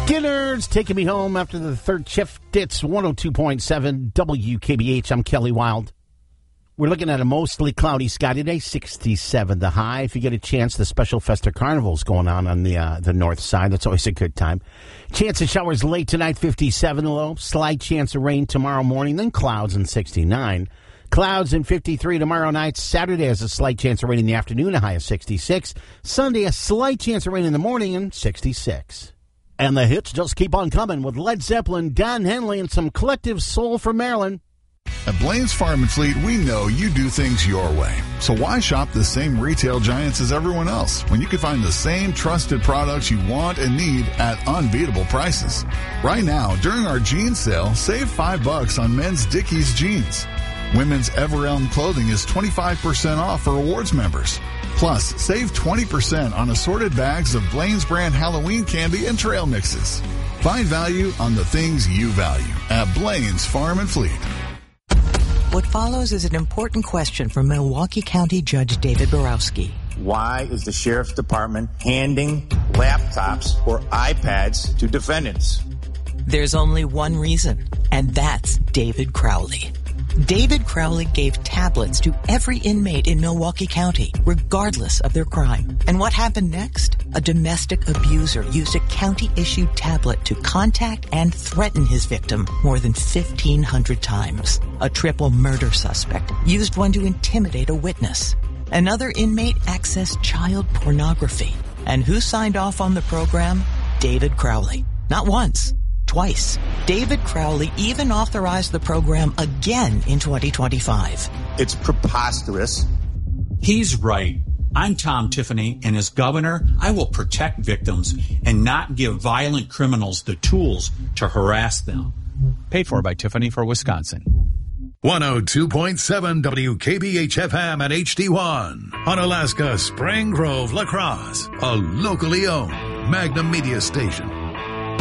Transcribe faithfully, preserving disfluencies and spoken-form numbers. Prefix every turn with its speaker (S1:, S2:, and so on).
S1: Skinner's taking me home after the third shift. It's one oh two point seven W K B H. I'm Kelly Wild. We're looking at a mostly cloudy sky today, sixty-seven the high. If you get a chance, the special Festa Carnival's going on on the uh, the north side. That's always a good time. Chance of showers late tonight, fifty-seven low. Slight chance of rain tomorrow morning, then clouds and sixty-nine. Clouds and fifty-three tomorrow night. Saturday has a slight chance of rain in the afternoon, a high of sixty-six. Sunday, a slight chance of rain in the morning, and sixty-six. And the hits just keep on coming with Led Zeppelin, Don Henley, and some collective soul from Maryland.
S2: At Blaine's Farm and Fleet, we know you do things your way. So why shop the same retail giants as everyone else when you can find the same trusted products you want and need at unbeatable prices? Right now, during our jeans sale, save five bucks on men's Dickies jeans. Women's Everelm clothing is twenty-five percent off for rewards members. Plus, save twenty percent on assorted bags of Blaine's brand Halloween candy and trail mixes. Find value on the things you value at Blaine's Farm and Fleet.
S3: What follows is an important question from Milwaukee County Judge David Borowski.
S4: Why is the Sheriff's Department handing laptops or iPads to defendants?
S3: There's only one reason, and that's David Crowley. David Crowley gave tablets to every inmate in Milwaukee County, regardless of their crime. And what happened next? A domestic abuser used a county-issued tablet to contact and threaten his victim more than fifteen hundred times. A triple murder suspect used one to intimidate a witness. Another inmate accessed child pornography. And who signed off on the program? David Crowley. Not once. Twice. David Crowley even authorized the program again in twenty twenty-five.
S4: It's preposterous.
S5: He's right. I'm Tom Tiffany, and as governor, I will protect victims and not give violent criminals the tools to harass them.
S6: Paid for by Tiffany for Wisconsin.
S7: one oh two point seven W K B H F M at H D one. On Alaska Spring Grove, La Crosse, a locally owned Magnum Media station.